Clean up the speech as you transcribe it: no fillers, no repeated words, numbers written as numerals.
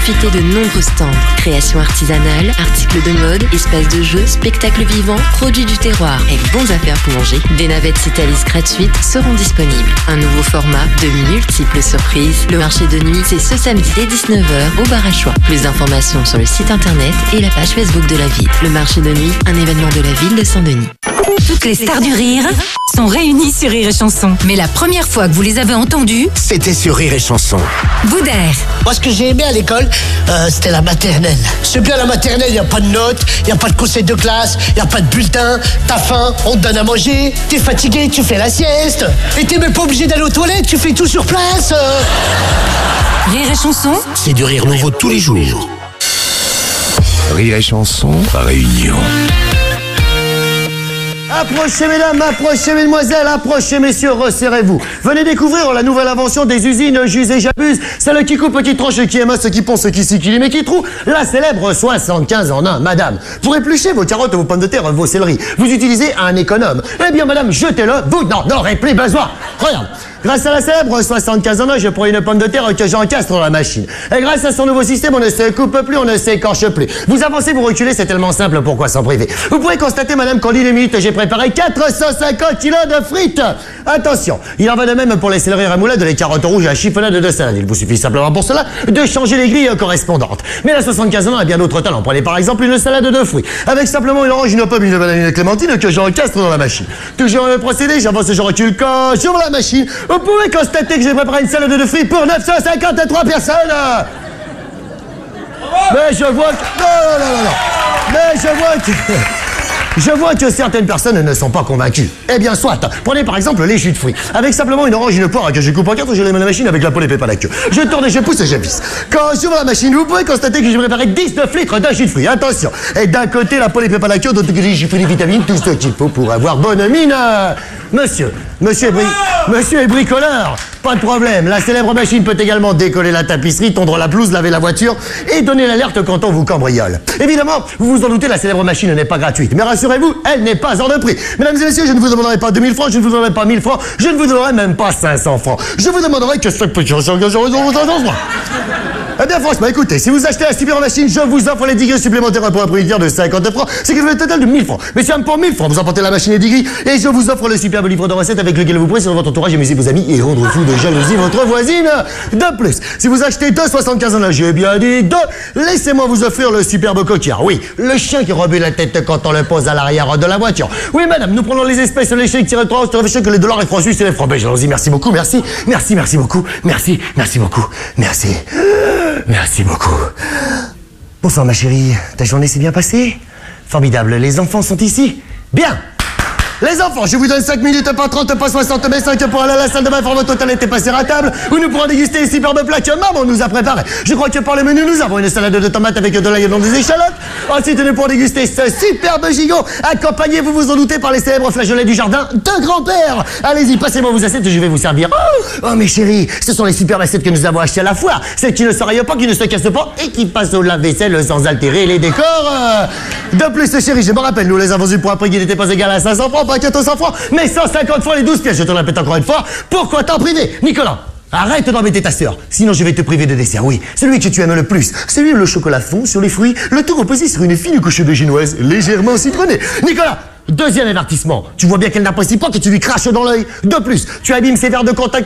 Profitez de nombreux stands, créations artisanales, articles de mode, espaces de jeux, spectacles vivants, produits du terroir et bons affaires pour manger. Des navettes Citalis gratuites seront disponibles. Un nouveau format, de multiples surprises. Le marché de nuit, c'est ce samedi dès 19h au Bar à Choix. Plus d'informations sur le site internet et la page Facebook de la ville. Le marché de nuit, un événement de la ville de Saint-Denis. Toutes les stars du rire sont réunies sur Rire et Chanson. Mais la première fois que vous les avez entendues, c'était sur Rire et Chanson. Boudère. Moi, ce que j'ai aimé à l'école, c'était la maternelle. C'est bien la maternelle, il n'y a pas de notes, il n'y a pas de conseil de classe, il n'y a pas de bulletin, t'as faim, on te donne à manger, t'es fatigué, tu fais la sieste, et t'es même pas obligé d'aller aux toilettes, tu fais tout sur place. Rire et Chanson, c'est du rire nouveau tous les jours. Rire et Chanson, réunion. Approchez mesdames, approchez mesdemoiselles, approchez messieurs, resserrez-vous. Venez découvrir la nouvelle invention des usines J'use et J'abuse. Celle qui coupe, qui tranche, qui émasse, qui ponce, qui scie, qui lime et qui troue. La célèbre 75 en 1. Madame, pour éplucher vos carottes, vos pommes de terre, vos céleris, vous utilisez un économe. Eh bien madame, jetez-le, vous n'en aurez plus besoin. Regarde. Grâce à la célèbre 75 en 1, je prends une pomme de terre que j'encastre dans la machine. Et grâce à son nouveau système, on ne se coupe plus, on ne s'écorche plus. Vous avancez, vous reculez, c'est tellement simple, pourquoi s'en priver? Vous pouvez constater, madame, qu'en 10 minutes, j'ai préparé 450 kilos de frites. Attention, il en va de même pour les céleris remoulades, les carottes rouges à chiffonade de salade. Il vous suffit simplement pour cela de changer les grilles correspondantes. Mais la 75 en 1 a bien d'autres talents. Prenez par exemple une salade de fruits, avec simplement une orange, une pomme, une banane, une clémentine que j'encastre dans la machine. Toujours le procédé, j'avance, je recule, quand j'ouvre la machine, vous pouvez constater que j'ai préparé une salade de fruits pour 953 personnes. Mais je vois que... Non. Mais je vois que certaines personnes ne sont pas convaincues. Eh bien, soit. Prenez par exemple les jus de fruits. Avec simplement une orange, une poire que je coupe en quatre, je les mets dans la machine avec la peau, les pépins, la queue. Je tourne et je pousse et je visse. Quand j'ouvre la machine, vous pouvez constater que j'ai préparé 19 litres de jus de fruits. Attention. Et d'un côté, la peau, les pépins, la queue, d'autre côté, j'ai fait les vitamines, tout ce qu'il faut pour avoir bonne mine. Monsieur est bricoleur. Pas de problème. La célèbre machine peut également décoller la tapisserie, tondre la pelouse, laver la voiture et donner l'alerte quand on vous cambriole. Évidemment, vous vous en doutez, la célèbre machine n'est pas gratuite. Mais rassurez-vous, elle n'est pas hors de prix. Mesdames et messieurs, je ne vous demanderai pas 2000 francs, je ne vous demanderai pas 1000 francs, je ne vous demanderai même pas 500 francs. Je vous demanderai que 5 petits francs. Eh bien, franchement, écoutez, si vous achetez la super machine, je vous offre les 10 grilles supplémentaires pour un prix de 50 francs. C'est que le total de 1000 francs. Mais si pour 1000 francs, vous emportez la machine et 10 grilles, et je vous offre le superbe livre de recettes avec lequel vous pourrez sur votre entourage amuser vos amis et rendre fou de jalousie votre voisine. De plus, si vous achetez 2,75 en un, j'ai bien dit 2, laissez-moi vous offrir le superbe coquillard. Oui, le chien qui remue la tête quand on le pose à l'arrière de la voiture. Oui, madame, nous prenons les espèces, les chèques, tirés de 3, que les dollars, les francs suisses et les francs belges. Allons-y, merci beaucoup, merci beaucoup, merci beaucoup, merci beaucoup. Bonsoir ma chérie, ta journée s'est bien passée? Formidable, les enfants sont ici? Bien. Les enfants, je vous donne 5 minutes, pas 30, pas 60, mais 5 pour aller à la salle de bain, pour votre total était passé à table, où nous pourrons déguster les superbes plats que maman nous a préparés. Je crois que pour le menu, nous avons une salade de tomates avec de l'ail dans des échalotes. Ensuite, nous pourrons déguster ce superbe gigot, accompagné, vous vous en doutez, par les célèbres flageolets du jardin de grand-père. Allez-y, passez-moi vos assiettes, je vais vous servir. Oh, mes chéris, ce sont les superbes assiettes que nous avons achetées à la foire. Celles qui ne s'enrayent pas, qui ne se cassent pas et qui passent au lave-vaisselle sans altérer les décors. De plus, chéris, je me rappelle, nous les avons eu pour un prix qui n'était pas égal à 500 francs, pas 400 francs, mais 150 fois les 12 pièces. Je te le répète encore une fois, pourquoi t'en priver? Nicolas, arrête d'embêter ta sœur, sinon je vais te priver de dessert, oui. Celui que tu aimes le plus, celui où le chocolat fond sur les fruits, le tout reposé sur une fine couche de génoise légèrement citronnée. Nicolas, deuxième avertissement, tu vois bien qu'elle n'apprécie pas que tu lui craches dans l'œil. De plus, tu abîmes ses verres de contact